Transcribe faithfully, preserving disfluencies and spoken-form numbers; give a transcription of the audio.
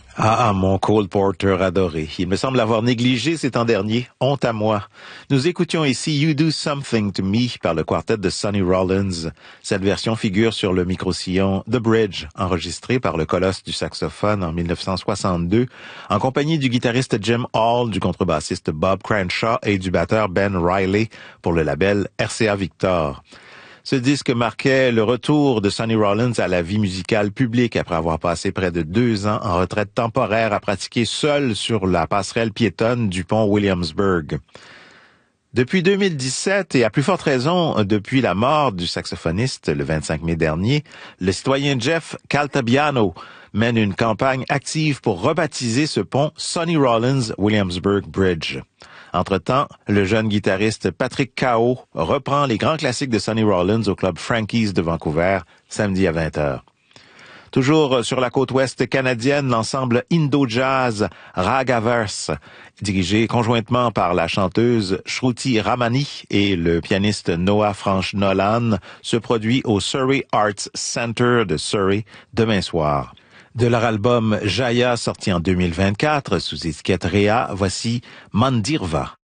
Ah, mon Cole Porter adoré. Il me semble avoir négligé ces temps derniers. Honte à moi. Nous écoutions ici You Do Something to Me par le quartet de Sonny Rollins. Cette version figure sur le micro-sillon The Bridge, enregistré par le colosse du saxophone en dix-neuf cent soixante-deux, en compagnie du guitariste Jim Hall, du contrebassiste Bob Cranshaw et du batteur Ben Riley pour le label R C A Victor. Ce disque marquait le retour de Sonny Rollins à la vie musicale publique après avoir passé près de deux ans en retraite temporaire à pratiquer seul sur la passerelle piétonne du pont Williamsburg. Depuis deux mille dix-sept, et à plus forte raison depuis la mort du saxophoniste le vingt-cinq mai dernier, le citoyen Jeff Caltabiano mène une campagne active pour rebaptiser ce pont Sonny Rollins Williamsburg Bridge. Entre-temps, le jeune guitariste Patrick Kao reprend les grands classiques de Sonny Rollins au club Frankie's de Vancouver, samedi à vingt heures. Toujours sur la côte ouest canadienne, l'ensemble Indo-Jazz Ragaverse, dirigé conjointement par la chanteuse Shruti Ramani et le pianiste Noah French-Nolan, se produit au Surrey Arts Centre de Surrey demain soir. De leur album Jaya, sorti en deux mille vingt-quatre, sous étiquette Rhea, voici Mandirva.